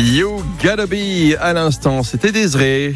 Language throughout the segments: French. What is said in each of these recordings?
You Gotta Be à l'instant, c'était Désiré.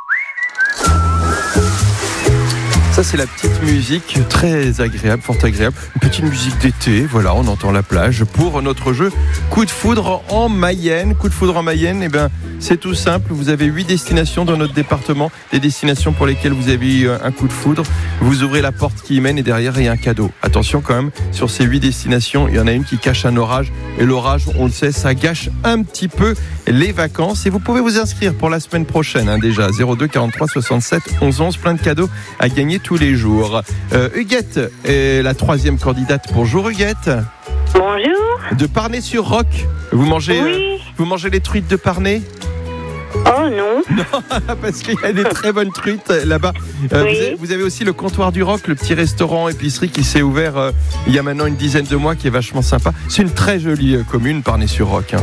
Ça, c'est la petite musique très agréable, fort agréable. Une petite musique d'été, voilà, on entend la plage pour notre jeu Coup de foudre en Mayenne. Coup de foudre en Mayenne, c'est tout simple. Vous avez 8 destinations dans notre département, des destinations pour lesquelles vous avez eu un coup de foudre. Vous ouvrez la porte qui y mène et derrière, il y a un cadeau. Attention quand même, sur ces 8 destinations, il y en a une qui cache un orage. Et l'orage, on le sait, ça gâche un petit peu les vacances. Et vous pouvez vous inscrire pour la semaine prochaine, déjà. 02 43 67 11 11, plein de cadeaux à gagner tous les jours. Huguette est la 3e candidate. Bonjour Huguette. Bonjour. De Parnay-sur-Roc. Vous mangez, Oui. vous mangez les truites de Parnay? Oh non. Non, parce qu'il y a des très bonnes truites là-bas. Oui. Vous avez aussi le Comptoir du Roc, le petit restaurant épicerie qui s'est ouvert il y a maintenant une dizaine de mois, qui est vachement sympa. C'est une très jolie commune, Parnay-sur-Roc.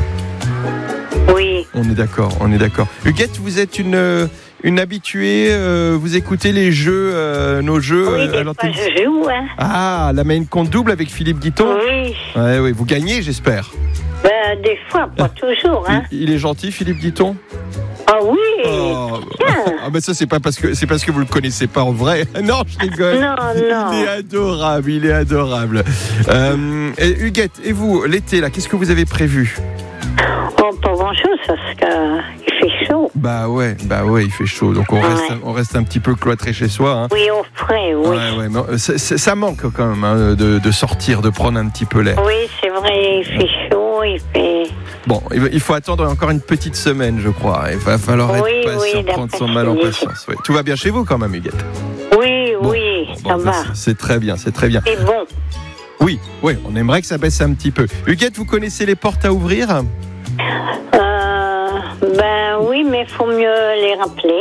Oui. On est d'accord. Huguette, vous êtes une habituée, vous écoutez les jeux, nos jeux Oui, à des fois l'antenne. je joue, hein. Ah, la main compte double avec Philippe Guiton. Oui. Ouais, vous gagnez, j'espère. Des fois, pas toujours, hein. Il est gentil, Philippe Guiton. Ah oui. Oh. Tiens. Ah ben ça c'est parce que vous le connaissez pas en vrai. Non, je rigole. Non. Il est adorable. Et Huguette, et vous, l'été là, qu'est-ce que vous avez prévu? Oh, pas grand-chose, parce qu'il fait chaud. Bah ouais, il fait chaud, donc on reste un petit peu cloîtré chez soi. Hein. Oui, au frais, oui. Ouais, mais ça manque quand même hein, de sortir, de prendre un petit peu l'air. Oui, c'est vrai, il fait chaud, il fait... Bon, il faut attendre encore une petite semaine, je crois. Il va falloir être patient, prendre son mal en patience. Oui. Tout va bien chez vous quand même, Huguette? Oui, ça va. C'est très bien. C'est bon. Oui, on aimerait que ça baisse un petit peu. Huguette, vous connaissez les portes à ouvrir? Oui, mais il faut mieux les rappeler.